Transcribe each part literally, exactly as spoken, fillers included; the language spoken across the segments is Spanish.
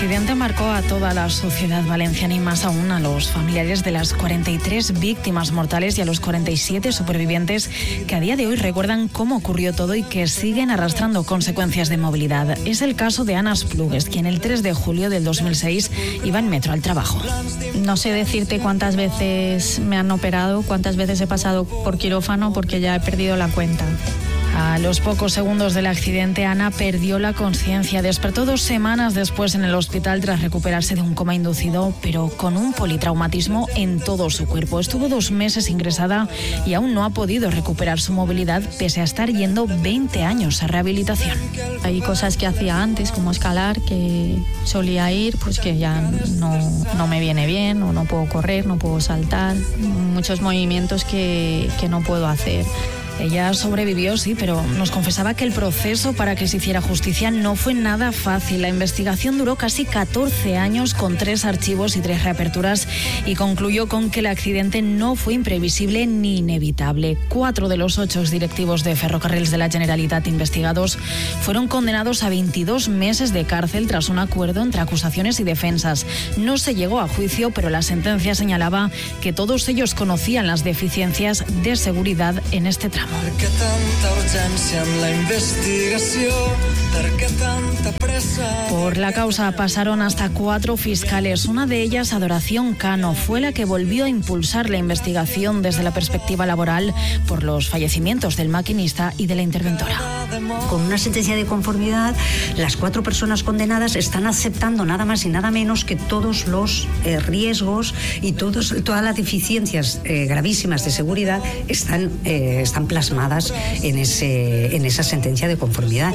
El accidente marcó a toda la sociedad valenciana y más aún a los familiares de las cuarenta y tres víctimas mortales y a los cuarenta y siete supervivientes que a día de hoy recuerdan cómo ocurrió todo y que siguen arrastrando consecuencias de movilidad. Es el caso de Ana Esplugues, quien el tres de julio del dos mil seis iba en metro al trabajo. No sé decirte cuántas veces me han operado, cuántas veces he pasado por quirófano porque ya he perdido la cuenta. A los pocos segundos del accidente, Ana perdió la conciencia. Despertó dos semanas después en el hospital tras recuperarse de un coma inducido, pero con un politraumatismo en todo su cuerpo. Estuvo dos meses ingresada y aún no ha podido recuperar su movilidad, pese a estar yendo veinte años a rehabilitación. Hay cosas que hacía antes, como escalar, que solía ir, pues que ya no, no me viene bien, o no puedo correr, no puedo saltar. Muchos movimientos que, que no puedo hacer. Ella sobrevivió, sí, pero nos confesaba que el proceso para que se hiciera justicia no fue nada fácil. La investigación duró casi catorce años con tres archivos y tres reaperturas y concluyó con que el accidente no fue imprevisible ni inevitable. Cuatro de los ocho directivos de Ferrocarrils de la Generalitat investigados fueron condenados a veintidós meses de cárcel tras un acuerdo entre acusaciones y defensas. No se llegó a juicio, pero la sentencia señalaba que todos ellos conocían las deficiencias de seguridad en este tramo. Per què tanta urgència en la investigació? Per què tanta pressa? Por la causa pasaron hasta cuatro fiscales. Una de ellas, Adoración Cano, fue la que volvió a impulsar la investigación desde la perspectiva laboral por los fallecimientos del maquinista y de la interventora. Con una sentencia de conformidad, las cuatro personas condenadas están aceptando nada más y nada menos que todos los eh, riesgos y todos, todas las deficiencias eh, gravísimas de seguridad están, eh, están plasmadas en, ese, en esa sentencia de conformidad.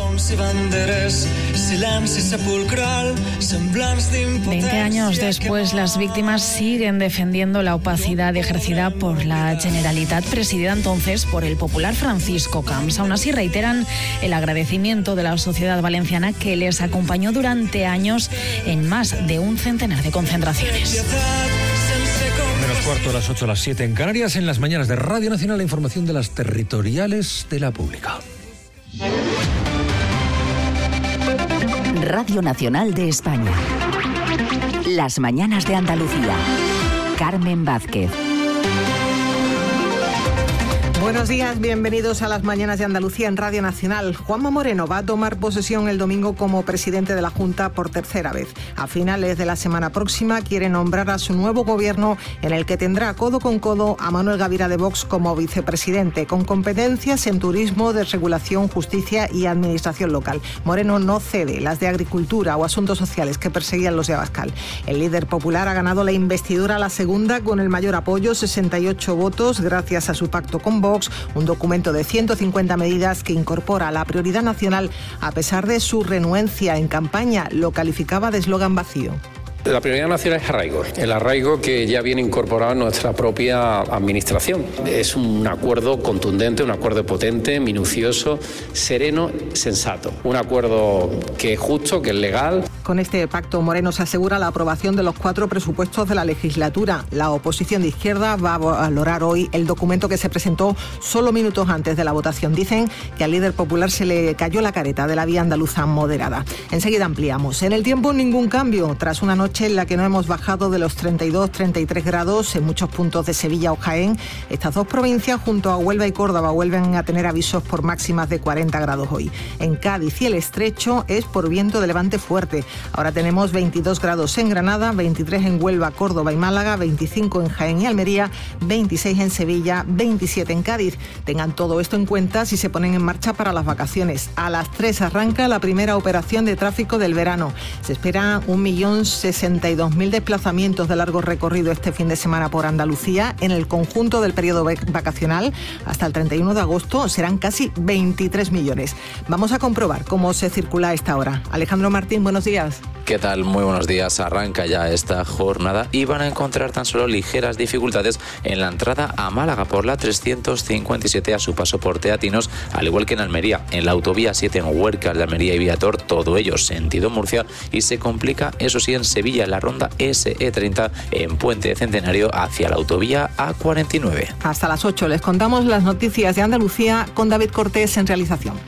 Veinte años después, las víctimas siguen defendiendo la opacidad ejercida por la Generalitat, presidida entonces por el popular Francisco Camps. Aún así, reiteran el agradecimiento de la sociedad valenciana que les acompañó durante años en más de un centenar de concentraciones. Menos cuarto, a las ocho, a las siete en Canarias, en las mañanas de Radio Nacional, la información de las territoriales de la pública. Radio Nacional de España. Las mañanas de Andalucía. Carmen Vázquez. Buenos días, bienvenidos a las mañanas de Andalucía en Radio Nacional. Juanma Moreno va a tomar posesión el domingo como presidente de la Junta por tercera vez. A finales de la semana próxima quiere nombrar a su nuevo gobierno, en el que tendrá codo con codo a Manuel Gavira de Vox como vicepresidente, con competencias en turismo, desregulación, justicia y administración local. Moreno no cede las de agricultura o asuntos sociales que perseguían los de Abascal. El líder popular ha ganado la investidura a la segunda con el mayor apoyo, sesenta y ocho votos, gracias a su pacto con Vox, un documento de ciento cincuenta medidas que incorpora la prioridad nacional a pesar de su renuencia en campaña. Lo calificaba de eslogan vacío. La prioridad nacional es arraigo, el arraigo que ya viene incorporado en nuestra propia administración. Es un acuerdo contundente, un acuerdo potente, minucioso, sereno, sensato. Un acuerdo que es justo, que es legal. Con este pacto, Moreno se asegura la aprobación de los cuatro presupuestos de la legislatura. La oposición de izquierda va a valorar hoy el documento que se presentó solo minutos antes de la votación. Dicen que al líder popular se le cayó la careta de la vía andaluza moderada. Enseguida ampliamos. En el tiempo, ningún cambio. Tras una noche en la que no hemos bajado de los treinta y dos, treinta y tres grados en muchos puntos de Sevilla o Jaén, estas dos provincias junto a Huelva y Córdoba vuelven a tener avisos por máximas de cuarenta grados hoy. En Cádiz y el Estrecho es por viento de levante fuerte. Ahora tenemos veintidós grados en Granada, veintitrés en Huelva, Córdoba y Málaga, veinticinco en Jaén y Almería, veintiséis en Sevilla, veintisiete en Cádiz. Tengan todo esto en cuenta si se ponen en marcha para las vacaciones. A las tres arranca la primera operación de tráfico del verano. Se espera un millón sesenta y dos mil desplazamientos de largo recorrido este fin de semana por Andalucía. En el conjunto del periodo vacacional, hasta el treinta y uno de agosto, serán casi veintitrés millones. Vamos a comprobar cómo se circula a esta hora. Alejandro Martín, buenos días. ¿Qué tal? Muy buenos días. Arranca ya esta jornada y van a encontrar tan solo ligeras dificultades en la entrada a Málaga por la trescientos cincuenta y siete a su paso por Teatinos, al igual que en Almería. En la autovía siete en Huércal de Almería y Viator, todo ello sentido Murcia, y se complica, eso sí, en Sevilla, en la ronda ese e treinta en Puente Centenario hacia la autovía A cuarenta y nueve. Hasta las ocho les contamos las noticias de Andalucía con David Cortés en realización.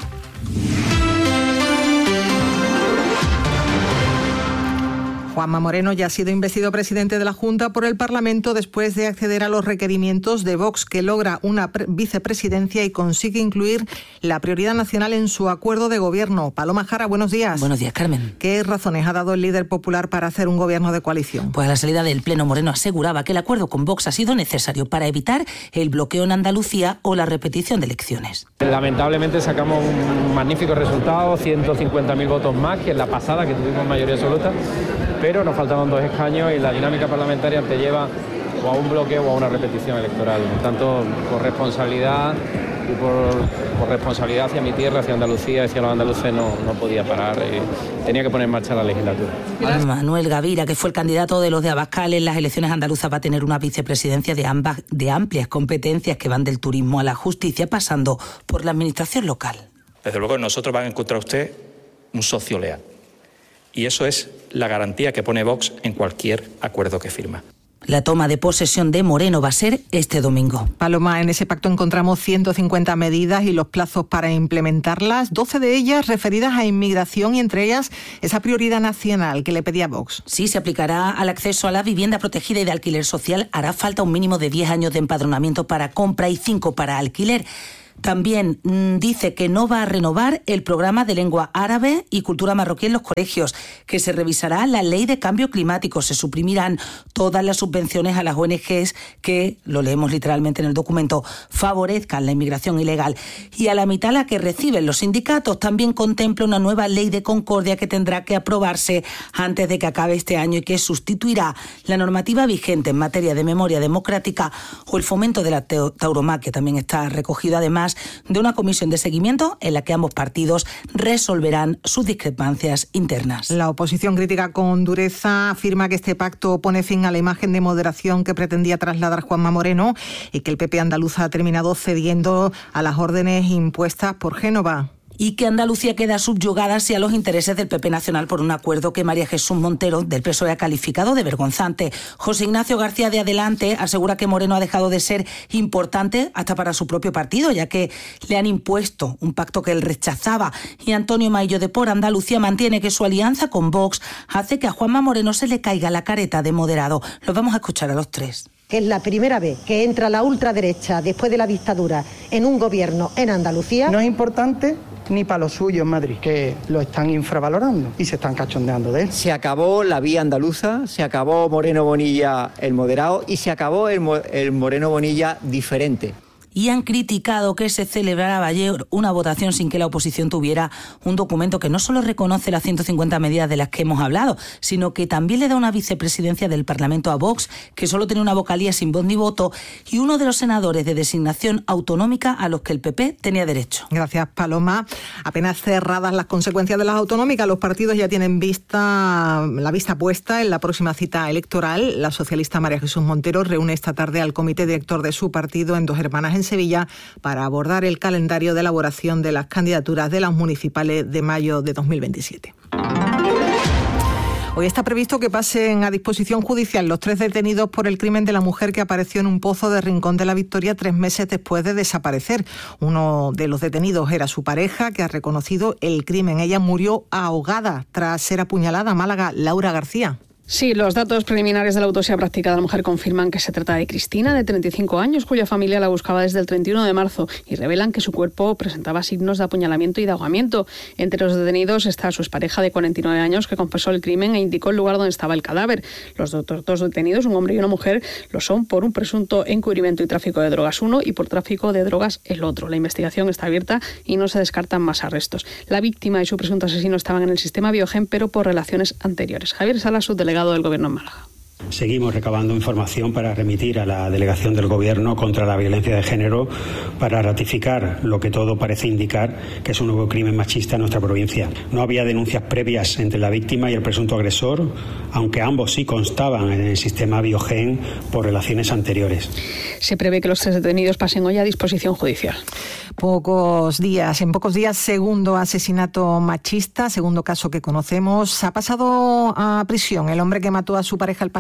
Juanma Moreno ya ha sido investido presidente de la Junta por el Parlamento después de acceder a los requerimientos de Vox, que logra una vicepresidencia y consigue incluir la prioridad nacional en su acuerdo de gobierno. Paloma Jara, buenos días. Buenos días, Carmen. ¿Qué razones ha dado el líder popular para hacer un gobierno de coalición? Pues a la salida del Pleno, Moreno aseguraba que el acuerdo con Vox ha sido necesario para evitar el bloqueo en Andalucía o la repetición de elecciones. Lamentablemente sacamos un magnífico resultado, ciento cincuenta mil votos más que en la pasada, que tuvimos mayoría absoluta, pero nos faltaban dos escaños y la dinámica parlamentaria te lleva o a un bloqueo o a una repetición electoral. Por tanto, por responsabilidad y por, por responsabilidad hacia mi tierra, hacia Andalucía, hacia los andaluces, no, no podía parar. Eh, tenía que poner en marcha la legislatura. Manuel Gavira, que fue el candidato de los de Abascal en las elecciones andaluzas, va a tener una vicepresidencia de, ambas, de amplias competencias que van del turismo a la justicia, pasando por la administración local. Desde luego, nosotros van a encontrar usted un socio leal. Y eso es la garantía que pone Vox en cualquier acuerdo que firma. La toma de posesión de Moreno va a ser este domingo. Paloma, en ese pacto encontramos ciento cincuenta medidas y los plazos para implementarlas, doce de ellas referidas a inmigración y entre ellas esa prioridad nacional que le pedía Vox. Sí, se aplicará al acceso a la vivienda protegida y de alquiler social. Hará falta un mínimo de diez años de empadronamiento para compra y cinco para alquiler. También mmm, dice que no va a renovar el programa de lengua árabe y cultura marroquí en los colegios, que se revisará la ley de cambio climático, se suprimirán todas las subvenciones a las O N Ges que, lo leemos literalmente en el documento, favorezcan la inmigración ilegal. Y a la mitad la que reciben los sindicatos también contempla una nueva ley de concordia que tendrá que aprobarse antes de que acabe este año y que sustituirá la normativa vigente en materia de memoria democrática o el fomento de la tauromaquia, que también está recogido además de una comisión de seguimiento en la que ambos partidos resolverán sus discrepancias internas. La oposición crítica con dureza, afirma que este pacto pone fin a la imagen de moderación que pretendía trasladar Juanma Moreno y que el P P andaluz ha terminado cediendo a las órdenes impuestas por Génova. Y que Andalucía queda subyugada así a los intereses del P P nacional por un acuerdo que María Jesús Montero, del P S O E, ha calificado de vergonzante. José Ignacio García de Adelante asegura que Moreno ha dejado de ser importante hasta para su propio partido, ya que le han impuesto un pacto que él rechazaba. Y Antonio Maillo de Por Andalucía mantiene que su alianza con Vox hace que a Juanma Moreno se le caiga la careta de moderado. Los vamos a escuchar a los tres. Que es la primera vez que entra la ultraderecha después de la dictadura en un gobierno en Andalucía. No es importante ni para los suyos en Madrid, que lo están infravalorando y se están cachondeando de él. Se acabó la vía andaluza, se acabó Moreno Bonilla el moderado y se acabó el, el Moreno Bonilla diferente. Y han criticado que se celebrara ayer una votación sin que la oposición tuviera un documento que no solo reconoce las ciento cincuenta medidas de las que hemos hablado, sino que también le da una vicepresidencia del Parlamento a Vox, que solo tiene una vocalía sin voz ni voto, y uno de los senadores de designación autonómica a los que el P P tenía derecho. Gracias, Paloma. Apenas cerradas las consecuencias de las autonómicas, los partidos ya tienen vista la vista puesta en la próxima cita electoral. La socialista María Jesús Montero reúne esta tarde al comité director de su partido en Dos Hermanas, en Sevilla, para abordar el calendario de elaboración de las candidaturas de las municipales de mayo de dos mil veintisiete. Hoy está previsto que pasen a disposición judicial los tres detenidos por el crimen de la mujer que apareció en un pozo de Rincón de la Victoria tres meses después de desaparecer. Uno de los detenidos era su pareja, que ha reconocido el crimen. Ella murió ahogada tras ser apuñalada. Málaga, Laura García. Sí, los datos preliminares de la autopsia práctica de la mujer confirman que se trata de Cristina, de treinta y cinco años, cuya familia la buscaba desde el treinta y uno de marzo, y revelan que su cuerpo presentaba signos de apuñalamiento y de ahogamiento. Entre los detenidos está su expareja de cuarenta y nueve años, que confesó el crimen e indicó el lugar donde estaba el cadáver. Los otros dos detenidos, un hombre y una mujer, lo son por un presunto encubrimiento y tráfico de drogas uno y por tráfico de drogas el otro. La investigación está abierta y no se descartan más arrestos. La víctima y su presunto asesino estaban en el sistema Biogen, pero por relaciones anteriores. Javier Salas, subdelegado del Gobierno en Málaga. Seguimos recabando información para remitir a la delegación del Gobierno contra la violencia de género para ratificar lo que todo parece indicar que es un nuevo crimen machista en nuestra provincia. No había denuncias previas entre la víctima y el presunto agresor, aunque ambos sí constaban en el sistema Biogen por relaciones anteriores. Se prevé que los tres detenidos pasen hoy a disposición judicial. Pocos días, en pocos días, segundo asesinato machista, segundo caso que conocemos. Ha pasado a prisión el hombre que mató a su pareja el pasado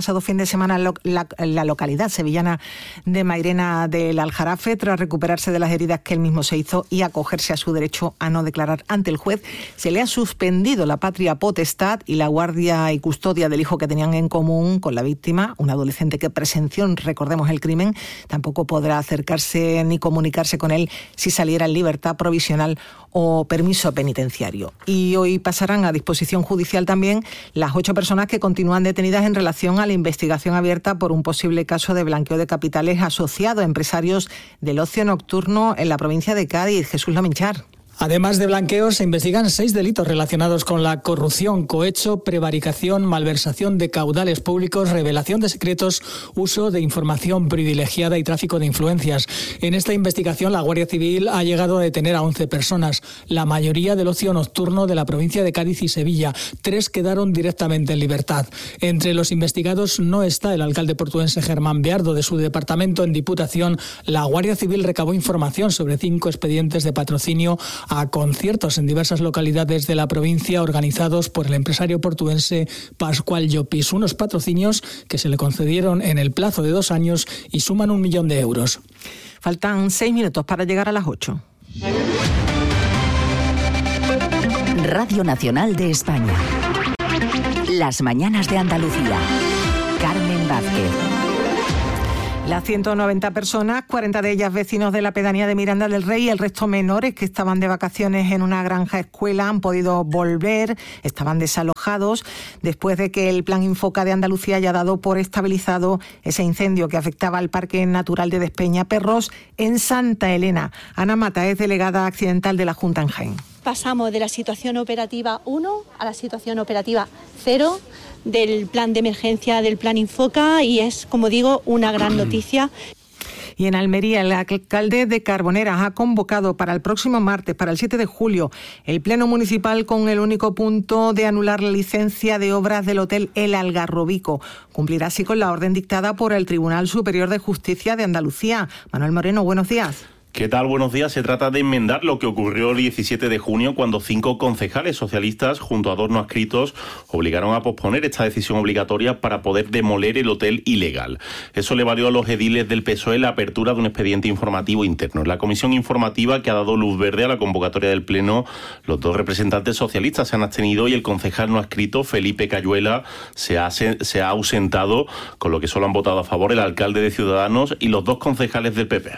pasado fin de semana en la, la localidad sevillana de Mairena del Aljarafe, tras recuperarse de las heridas que él mismo se hizo y acogerse a su derecho a no declarar ante el juez. Se le ha suspendido la patria potestad y la guardia y custodia del hijo que tenían en común con la víctima, un adolescente que presenció, recordemos, el crimen. Tampoco podrá acercarse ni comunicarse con él si saliera en libertad provisional o permiso penitenciario. Y hoy pasarán a disposición judicial también las ocho personas que continúan detenidas en relación a la investigación abierta por un posible caso de blanqueo de capitales asociado a empresarios del ocio nocturno en la provincia de Cádiz. Jesús Lominchar. Además de blanqueo, se investigan seis delitos relacionados con la corrupción, cohecho, prevaricación, malversación de caudales públicos, revelación de secretos, uso de información privilegiada y tráfico de influencias. En esta investigación, la Guardia Civil ha llegado a detener a once personas, la mayoría del ocio nocturno de la provincia de Cádiz y Sevilla. Tres quedaron directamente en libertad. Entre los investigados no está el alcalde portuense Germán Beardo. De su departamento en Diputación, la Guardia Civil recabó información sobre cinco expedientes de patrocinio a conciertos en diversas localidades de la provincia organizados por el empresario portuense Pascual Llopis. Unos patrocinios que se le concedieron en el plazo de dos años y suman un millón de euros. Faltan seis minutos para llegar a las ocho. Radio Nacional de España. Las mañanas de Andalucía. Carmen Vázquez. Las ciento noventa personas, cuarenta de ellas vecinos de la pedanía de Miranda del Rey y el resto menores que estaban de vacaciones en una granja escuela, han podido volver, estaban desalojados después de que el Plan Infoca de Andalucía haya dado por estabilizado ese incendio que afectaba al Parque Natural de Despeñaperros en Santa Elena. Ana Mata es delegada accidental de la Junta en Jaén. Pasamos de la situación operativa uno a la situación operativa cero del plan de emergencia del Plan Infoca y es, como digo, una gran noticia. Y en Almería, el alcalde de Carboneras ha convocado para el próximo martes, para el siete de julio, el pleno municipal con el único punto de anular la licencia de obras del Hotel El Algarrobico. Cumplirá así con la orden dictada por el Tribunal Superior de Justicia de Andalucía. Manuel Moreno, buenos días. ¿Qué tal? Buenos días. Se trata de enmendar lo que ocurrió el diecisiete de junio cuando cinco concejales socialistas, junto a dos no adscritos, obligaron a posponer esta decisión obligatoria para poder demoler el hotel ilegal. Eso le valió a los ediles del P S O E la apertura de un expediente informativo interno. En la comisión informativa que ha dado luz verde a la convocatoria del Pleno, los dos representantes socialistas se han abstenido y el concejal no adscrito, Felipe Cayuela, se ha, se ha ausentado, con lo que solo han votado a favor el alcalde de Ciudadanos y los dos concejales del P P.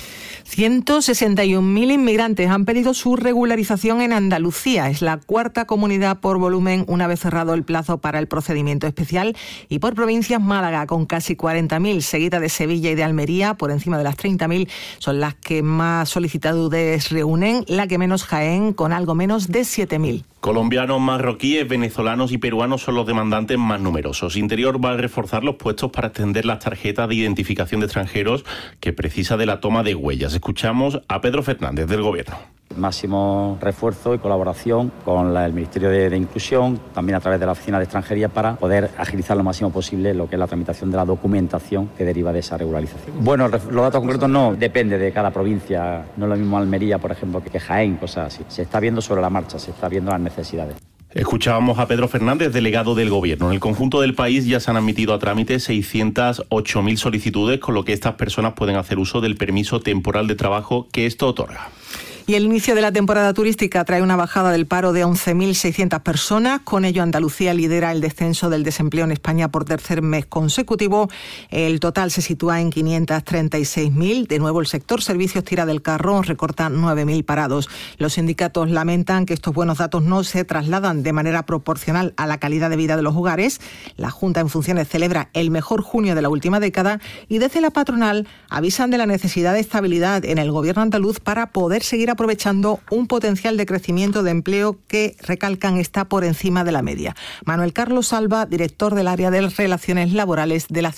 ciento sesenta y un mil inmigrantes han pedido su regularización en Andalucía. Es la cuarta comunidad por volumen una vez cerrado el plazo para el procedimiento especial. Y por provincias, Málaga con casi cuarenta mil, seguida de Sevilla y de Almería, por encima de las treinta mil, son las que más solicitudes reúnen, la que menos Jaén, con algo menos de siete mil. Colombianos, marroquíes, venezolanos y peruanos son los demandantes más numerosos. Interior va a reforzar los puestos para extender las tarjetas de identificación de extranjeros que precisa de la toma de huellas. Escuchamos a Pedro Fernández del Gobierno. Máximo refuerzo y colaboración con la, el Ministerio de, de Inclusión, también a través de la Oficina de Extranjería, para poder agilizar lo máximo posible lo que es la tramitación de la documentación que deriva de esa regularización. Bueno, los datos concretos no, depende de cada provincia. No es lo mismo Almería, por ejemplo, que Jaén, cosas así. Se está viendo sobre la marcha, se está viendo las necesidades. Escuchábamos a Pedro Fernández, delegado del Gobierno. En el conjunto del país ya se han admitido a trámite seiscientas ocho mil solicitudes, con lo que estas personas pueden hacer uso del permiso temporal de trabajo que esto otorga. Y el inicio de la temporada turística trae una bajada del paro de once mil seiscientas personas. Con ello, Andalucía lidera el descenso del desempleo en España por tercer mes consecutivo. El total se sitúa en quinientos treinta y seis mil. De nuevo, el sector servicios tira del carro, recorta nueve mil parados. Los sindicatos lamentan que estos buenos datos no se trasladan de manera proporcional a la calidad de vida de los hogares. La Junta en Funciones celebra el mejor junio de la última década y desde la patronal avisan de la necesidad de estabilidad en el Gobierno andaluz para poder seguir aprovechando un potencial de crecimiento de empleo que, recalcan, está por encima de la media. Manuel Carlos Alba, director del área de Relaciones Laborales de la C E A.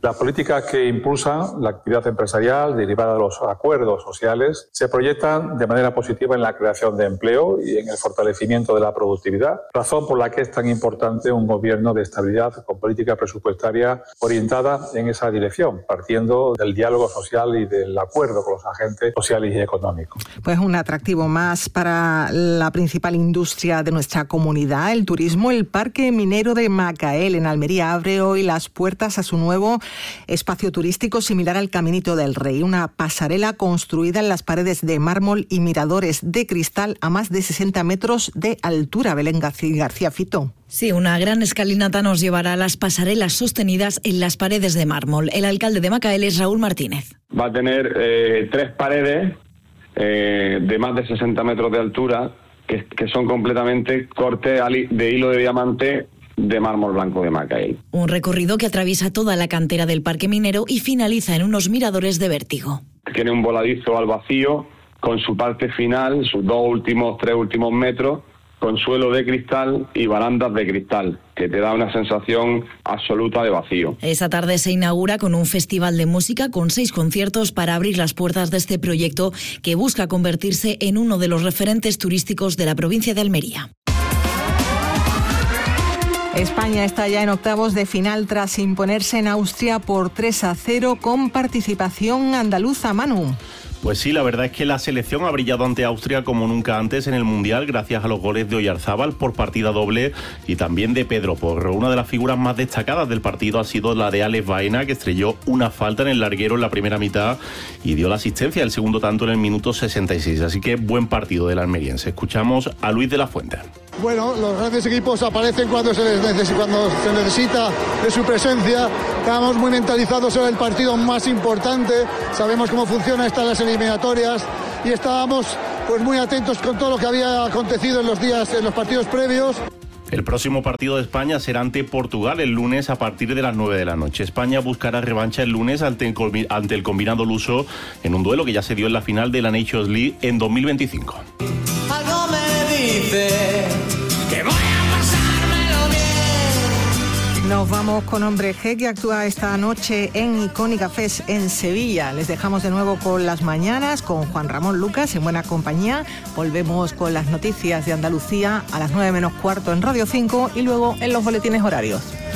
Las políticas que impulsan la actividad empresarial derivada de los acuerdos sociales se proyectan de manera positiva en la creación de empleo y en el fortalecimiento de la productividad, razón por la que es tan importante un gobierno de estabilidad con política presupuestaria orientada en esa dirección, partiendo del diálogo social y del acuerdo con los agentes sociales y económicos. Pues un atractivo más para la principal industria de nuestra comunidad, el turismo. El Parque Minero de Macael en Almería abre hoy las puertas a su nuevo espacio turístico similar al Caminito del Rey, una pasarela construida en las paredes de mármol y miradores de cristal a más de sesenta metros de altura. Belén García Fito. Sí, una gran escalinata nos llevará a las pasarelas sostenidas en las paredes de mármol. El alcalde de Macael es Raúl Martínez. Va a tener eh, tres paredes eh, de más de sesenta metros de altura que, que son completamente cortes de hilo de diamante de mármol blanco de Macael. Un recorrido que atraviesa toda la cantera del parque minero y finaliza en unos miradores de vértigo. Tiene un voladizo al vacío con su parte final, sus dos últimos, tres últimos metros, con suelo de cristal y barandas de cristal, que te da una sensación absoluta de vacío. Esa tarde se inaugura con un festival de música con seis conciertos para abrir las puertas de este proyecto que busca convertirse en uno de los referentes turísticos de la provincia de Almería. España está ya en octavos de final tras imponerse en Austria por tres a cero con participación andaluza. Manu. Pues sí, la verdad es que la selección ha brillado ante Austria como nunca antes en el Mundial gracias a los goles de Oyarzábal por partida doble y también de Pedro Porro. Una de las figuras más destacadas del partido ha sido la de Alex Baena, que estrelló una falta en el larguero en la primera mitad y dio la asistencia del segundo tanto en el minuto sesenta y seis. Así que buen partido del almeriense. Escuchamos a Luis de la Fuente. Bueno, los grandes equipos aparecen cuando se, les necesita, cuando se necesita de su presencia. Estamos muy mentalizados en el partido más importante. Sabemos cómo funciona estas las eliminatorias y estábamos pues muy atentos con todo lo que había acontecido en los días, en los partidos previos. El próximo partido de España será ante Portugal el lunes a partir de las nueve de la noche. España buscará revancha el lunes ante el, ante el combinado luso en un duelo que ya se dio en la final de la Nations League en dos mil veinticinco. Algo me dice que voy a pasármelo bien. Nos vamos con Hombre G, que actúa esta noche en Icónica Fest en Sevilla. Les dejamos de nuevo con las mañanas, con Juan Ramón Lucas en buena compañía. Volvemos con las noticias de Andalucía a las nueve menos cuarto en Radio cinco y luego en los boletines horarios.